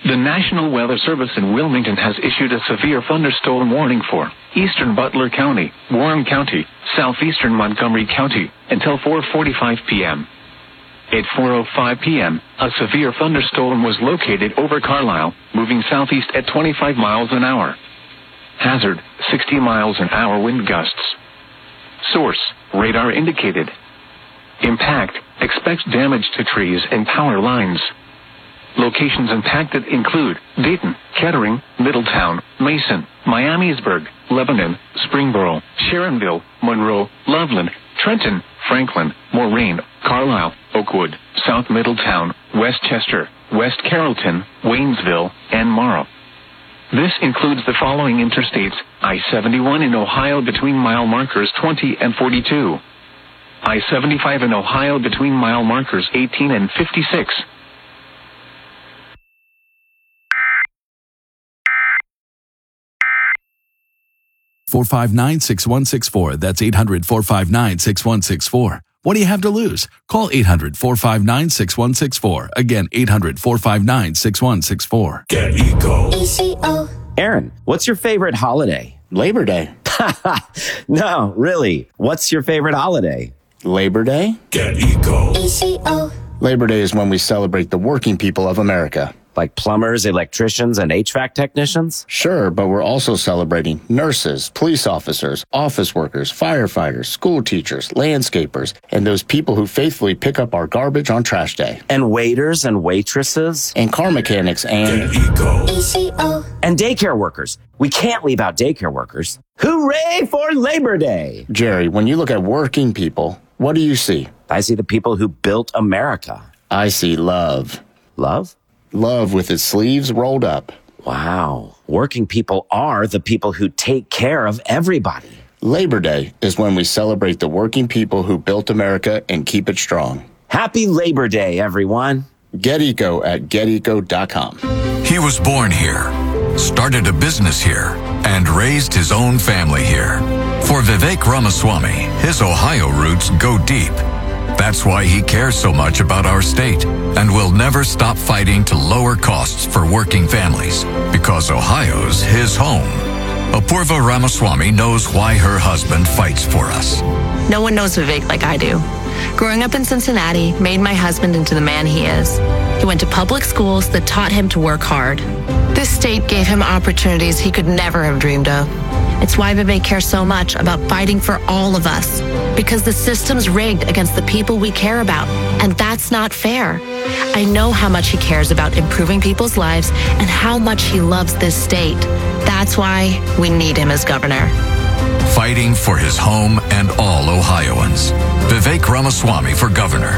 The National Weather Service in Wilmington has issued a severe thunderstorm warning for eastern Butler County, Warren County, southeastern Montgomery County, until 4:45 p.m. At 4:05 p.m., a severe thunderstorm was located over Carlisle, moving southeast at 25 miles an hour. Hazard, 60 miles an hour wind gusts. Source, radar indicated. Impact, expect damage to trees and power lines. Locations impacted include Dayton, Kettering, Middletown, Mason, Miamisburg, Lebanon, Springboro, Sharonville, Monroe, Loveland, Trenton, Franklin, Moraine, Carlisle, Oakwood, South Middletown, Westchester, West Carrollton, Waynesville, and Morrow. This includes the following interstates: I-71 in Ohio between mile markers 20 and 42. I-75 in Ohio between mile markers 18 and 56. (459-6164). That's 800-459-6164. What do you have to lose? Call 800-459-6164. Again, 800-459-6164. Get Eco. ECO. Aaron, what's your favorite holiday? Labor Day. No, really. What's your favorite holiday? Labor Day? Get Eco. ECO. Labor Day is when we celebrate the working people of America. Like plumbers, electricians, and HVAC technicians? Sure, but we're also celebrating nurses, police officers, office workers, firefighters, school teachers, landscapers, and those people who faithfully pick up our garbage on trash day. And waiters and waitresses? And car mechanics and... Get Eco. ECO. And daycare workers. We can't leave out daycare workers. Hooray for Labor Day! Jerry, when you look at working people, what do you see? I see the people who built America. I see love. Love? Love with its sleeves rolled up. Wow. Working people are the people who take care of everybody. Labor Day is when we celebrate the working people who built America and keep it strong. Happy Labor Day, everyone. Get Eco at geteco.com. He was born here, started a business here, and raised his own family here. For Vivek Ramaswamy, his Ohio roots go deep. That's why he cares so much about our state and will never stop fighting to lower costs for working families, because Ohio's his home. Apurva Ramaswamy knows why her husband fights for us. No one knows Vivek like I do. Growing up in Cincinnati made my husband into the man he is. He went to public schools that taught him to work hard. This state gave him opportunities he could never have dreamed of. It's why Vivek cares so much about fighting for all of us, because the system's rigged against the people we care about, and that's not fair. I know how much he cares about improving people's lives and how much he loves this state. That's why we need him as governor. Fighting for his home and all Ohioans. Vivek Ramaswamy for governor.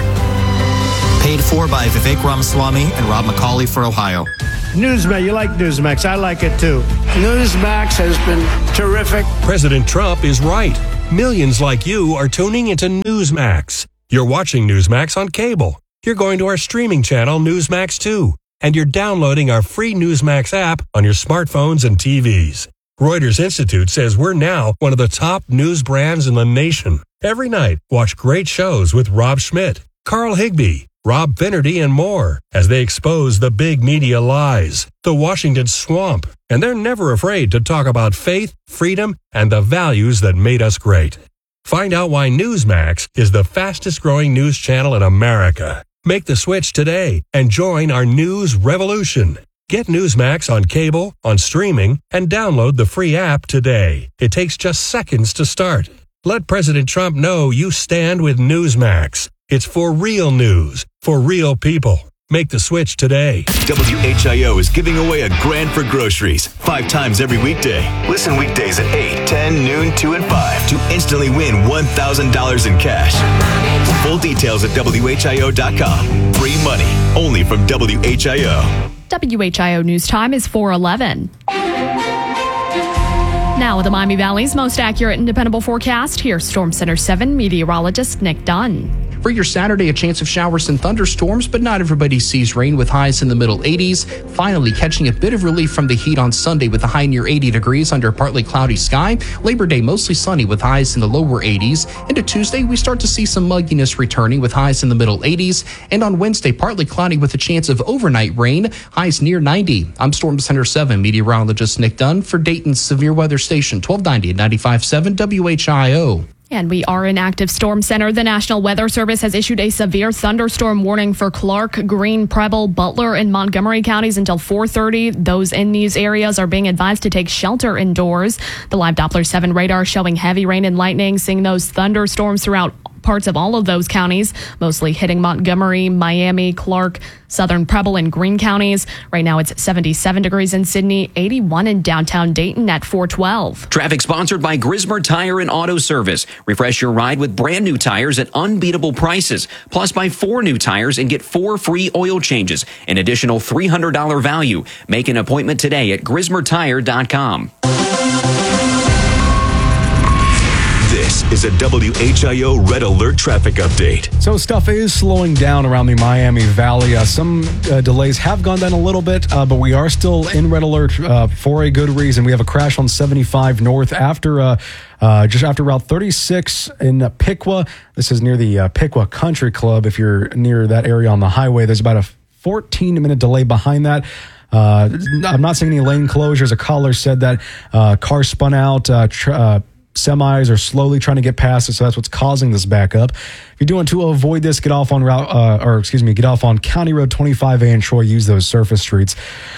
Paid for by Vivek Ramaswamy and Rob McCauley for Ohio. Newsmax, you like Newsmax. I like it too. Newsmax has been terrific. President Trump is right. Millions like you are tuning into Newsmax. You're watching Newsmax on cable. You're going to our streaming channel, Newsmax 2. And you're downloading our free Newsmax app on your smartphones and TVs. Reuters Institute says we're now one of the top news brands in the nation. Every night, watch great shows with Rob Schmidt, Carl Higbie, Rob Finnerty, and more as they expose the big media lies, the Washington swamp, and they're never afraid to talk about faith, freedom, and the values that made us great. Find out why Newsmax is the fastest growing news channel in America. Make the switch today and join our news revolution. Get Newsmax on cable, on streaming, and download the free app today. It takes just seconds to start. Let President Trump know you stand with Newsmax. It's for real news, for real people. Make the switch today. WHIO is giving away a grand for groceries 5 times every weekday. Listen weekdays at 8, 10, noon, 2, and 5 to instantly win $1,000 in cash. Full details at WHIO.com. Free money only from WHIO. WHIO News Time is 4:11. Now with the Miami Valley's most accurate and dependable forecast, here's Storm Center 7 meteorologist Nick Dunn. For your Saturday, a chance of showers and thunderstorms, but not everybody sees rain with highs in the middle 80s. Finally, catching a bit of relief from the heat on Sunday with a high near 80 degrees under partly cloudy sky. Labor Day, mostly sunny with highs in the lower 80s. Into Tuesday, we start to see some mugginess returning with highs in the middle 80s. And on Wednesday, partly cloudy with a chance of overnight rain, highs near 90. I'm Storm Center 7 meteorologist Nick Dunn for Dayton's Severe Weather Station, 1290 and 95.7 WHIO. And we are in active storm center. The National Weather Service has issued a severe thunderstorm warning for Clark, Greene, Preble, Butler, and Montgomery counties until 4:30. Those in these areas are being advised to take shelter indoors. The live Doppler 7 radar showing heavy rain and lightning, seeing those thunderstorms throughout parts of all of those counties, mostly hitting Montgomery, Miami, Clark, southern Preble, and Greene counties. Right now it's 77 degrees in Sydney, 81 in downtown Dayton at 412. Traffic sponsored by Grismer Tire and Auto Service. Refresh your ride with brand new tires at unbeatable prices. Plus, buy 4 new tires and get 4 free oil changes. An additional $300 value. Make an appointment today at GrismerTire.com. This is a WHIO Red Alert traffic update. So stuff is slowing down around the Miami Valley. Some delays have gone down a little bit, but we are still in Red Alert for a good reason. We have a crash on 75 North after just after Route 36 in Piqua. This is near the Piqua Country Club. If you're near that area on the highway, there's about a 14-minute delay behind that. I'm not seeing any lane closures. A caller said that car spun out. Semis are slowly trying to get past it, so that's what's causing this backup. If you're doing to avoid this, get off on get off on County Road 25A in Troy. Use those surface streets.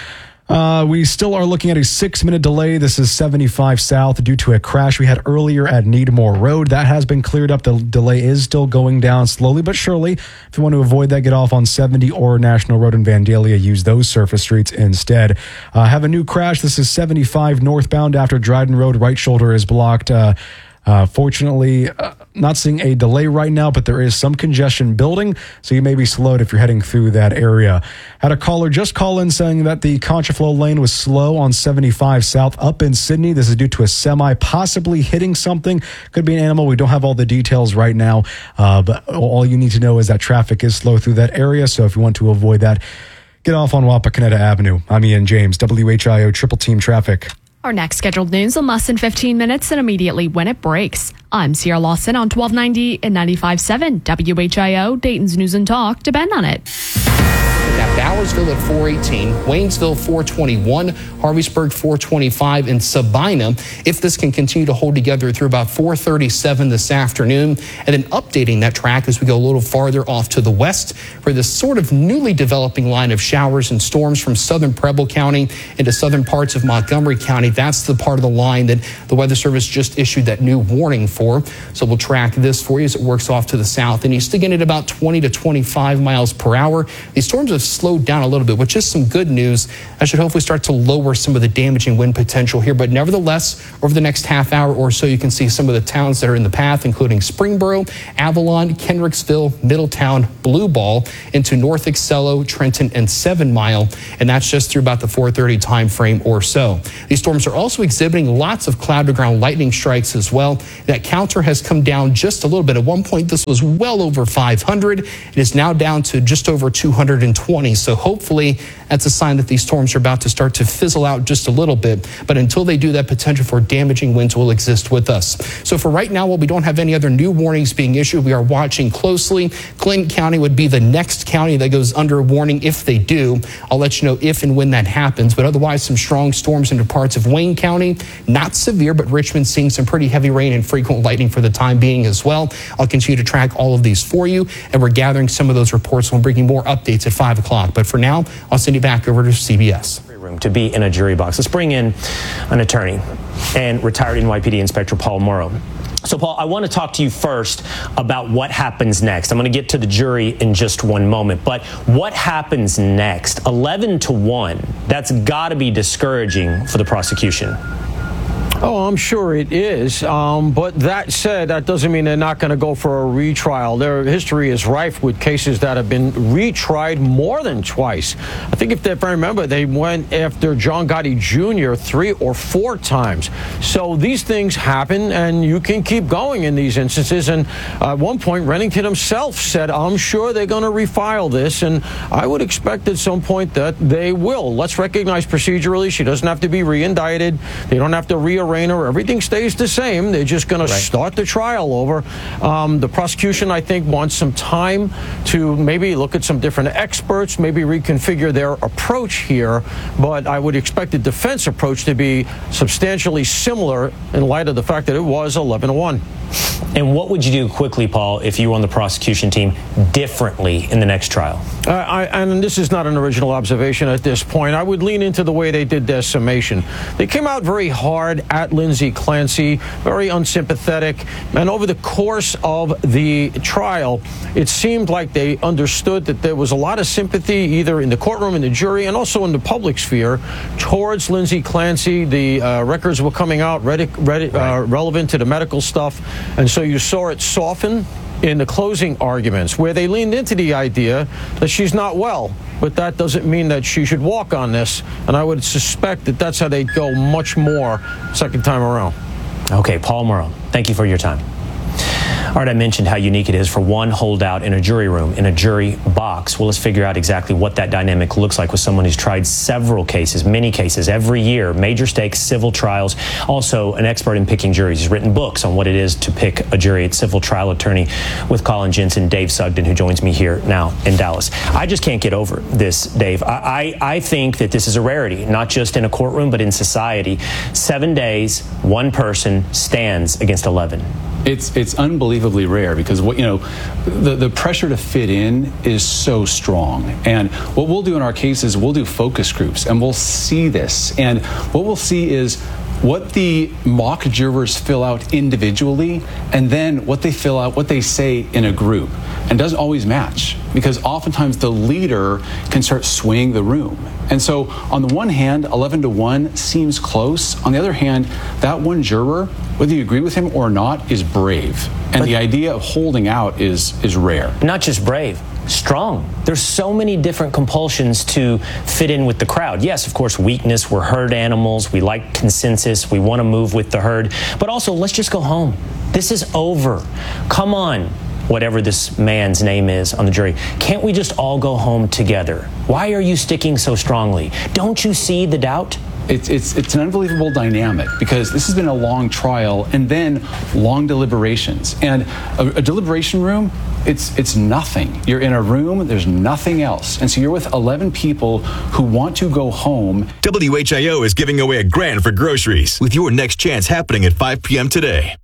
We still are looking at a 6-minute delay. This is 75 South due to a crash we had earlier at Needmore Road. That has been cleared up. The delay is still going down slowly but surely. If you want to avoid that, get off on 70 or National Road in Vandalia. Use those surface streets instead. Have a new crash. This is 75 northbound after Dryden Road. Right shoulder is blocked. Fortunately, not seeing a delay right now, but there is some congestion building, so you may be slowed if you're heading through that area. Had a caller just call in saying that the contraflow lane was slow on 75 South up in Sydney. This is due to a semi possibly hitting something. Could be an animal. We don't have all the details right now, but all you need to know is that traffic is slow through that area, so if you want to avoid that, get off on Wapakoneta Avenue. I'm Ian James, WHIO Triple Team Traffic. Our next scheduled news in less than 15 minutes and immediately when it breaks. I'm Sierra Lawson on 1290 and 95.7 WHIO, Dayton's News and Talk. Depend on it. At Bowersville at 418, Waynesville 421, Harveysburg 425, and Sabina. If this can continue to hold together through about 4:37 this afternoon, and then updating that track as we go a little farther off to the west for this sort of newly developing line of showers and storms from southern Preble County into southern parts of Montgomery County. That's the part of the line that the Weather Service just issued that new warning for. So we'll track this for you as it works off to the south and east again at about 20 to 25 miles per hour. These storms have slowed down a little bit, which is some good news. That should hopefully start to lower some of the damaging wind potential here. But nevertheless, over the next half hour or so, you can see some of the towns that are in the path, including Springboro, Avalon, Kendricksville, Middletown, Blue Ball, into North Excello, Trenton, and 7 Mile. And that's just through about the 4:30 time frame or so. These storms are also exhibiting lots of cloud-to-ground lightning strikes as well. That counter has come down just a little bit. At one point, this was well over 500. It is now down to just over 220. So hopefully that's a sign that these storms are about to start to fizzle out just a little bit. But until they do, that potential for damaging winds will exist with us. So for right now, while we don't have any other new warnings being issued, we are watching closely. Clinton County would be the next county that goes under a warning if they do. I'll let you know if and when that happens. But otherwise, some strong storms into parts of Wayne County. Not severe, but Richmond seeing some pretty heavy rain and frequent lightning for the time being as well. I'll continue to track all of these for you. And we're gathering some of those reports. We'll bring you more updates at 5 o'clock. But for now, I'll send you back over to CBS. Room to be in a jury box. Let's bring in an attorney and retired NYPD Inspector Paul Morrow. So, Paul, I want to talk to you first about what happens next. I'm going to get to the jury in just one moment. But what happens next? 11-1. That's got to be discouraging for the prosecution. Oh, I'm sure it is. But that said, that doesn't mean they're not going to go for a retrial. Their history is rife with cases that have been retried more than twice. I think if I remember, they went after John Gotti Jr. 3 or 4 times. So these things happen, and you can keep going in these instances. And at one point, Reddington himself said, I'm sure they're going to refile this, and I would expect at some point that they will. Let's recognize procedurally she doesn't have to be re-indicted. They don't have to rearraign her. Everything stays the same. They're just going to start the trial over. The prosecution, I think, wants some time to maybe look at some different experts, maybe reconfigure their approach here. But I would expect the defense approach to be substantially similar in light of the fact that it was 11-1. And what would you do quickly, Paul, if you were on the prosecution team differently in the next trial? And this is not an original observation at this point. I would lean into the way they did their summation. They came out very hard at Lindsay Clancy, very unsympathetic. And over the course of the trial, it seemed like they understood that there was a lot of sympathy either in the courtroom, in the jury, and also in the public sphere towards Lindsay Clancy. The records were coming out relevant to the medical stuff. And so you saw it soften in the closing arguments, where they leaned into the idea that she's not well, but that doesn't mean that she should walk on this. And I would suspect that that's how they'd go much more second time around. Okay, Paul Mauro, thank you for your time. All right, I mentioned how unique it is for one holdout in a jury room, in a jury box. Well, let's figure out exactly what that dynamic looks like with someone who's tried several cases, many cases, every year, major stakes, civil trials. Also, an expert in picking juries. He's written books on what it is to pick a jury. It's civil trial attorney with Colin Jensen, Dave Sugden, who joins me here now in Dallas. I just can't get over this, Dave. I think that this is a rarity, not just in a courtroom, but in society. 7 days, one person stands against 11. It's unbelievably rare because the pressure to fit in is so strong. And what we'll do in our cases, we'll do focus groups and we'll see this. And what we'll see is what the mock jurors fill out individually and then what they fill out, what they say in a group. And doesn't always match because oftentimes the leader can start swaying the room. And so on the one hand, 11-1 seems close. On the other hand, that one juror, whether you agree with him or not, is brave. And the idea of holding out is rare. Not just brave, strong. There's so many different compulsions to fit in with the crowd. Yes, of course, weakness. We're herd animals. We like consensus. We want to move with the herd. But also, let's just go home. This is over. Come on. Whatever this man's name is on the jury, can't we just all go home together? Why are you sticking so strongly? Don't you see the doubt? It's an unbelievable dynamic because this has been a long trial and then long deliberations. And a deliberation room, it's nothing. You're in a room, there's nothing else. And so you're with 11 people who want to go home. WHIO is giving away $1,000 for groceries with your next chance happening at 5 p.m. today.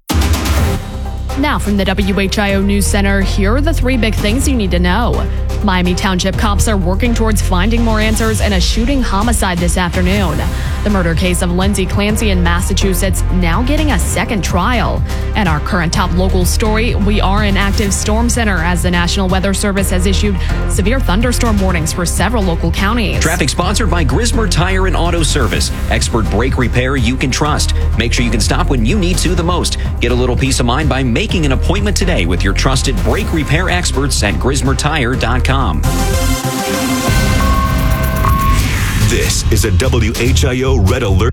Now from the WHIO News Center, here are the 3 big things you need to know. Miami Township cops are working towards finding more answers in a shooting homicide this afternoon. The murder case of Lindsay Clancy in Massachusetts now getting a second trial. And our current top local story, we are in active storm center as the National Weather Service has issued severe thunderstorm warnings for several local counties. Traffic sponsored by Grismer Tire and Auto Service. Expert brake repair you can trust. Make sure you can stop when you need to the most. Get a little peace of mind by making an appointment today with your trusted brake repair experts at GrismerTire.com. This is a WHIO Red Alert